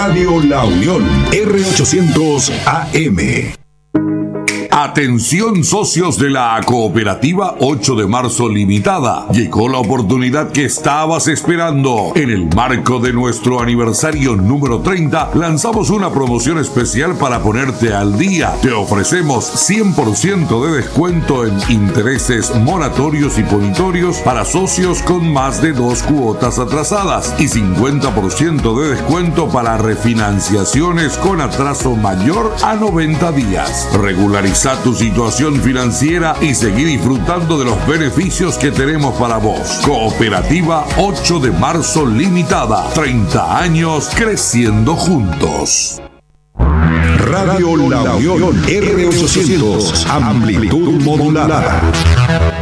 Radio La Unión, R800 AM. Atención socios de la Cooperativa 8 de Marzo Limitada. Llegó la oportunidad que estabas esperando. En el marco de nuestro aniversario número 30, lanzamos una promoción especial para ponerte al día. Te ofrecemos 100% de descuento en intereses moratorios y punitorios para socios con más de 2 cuotas atrasadas y 50% de descuento para refinanciaciones con atraso mayor a 90 días. Regulariza tu situación financiera y seguir disfrutando de los beneficios que tenemos para vos. Cooperativa 8 de Marzo Limitada. 30 años creciendo juntos. Radio La Unión, R800, amplitud modulada.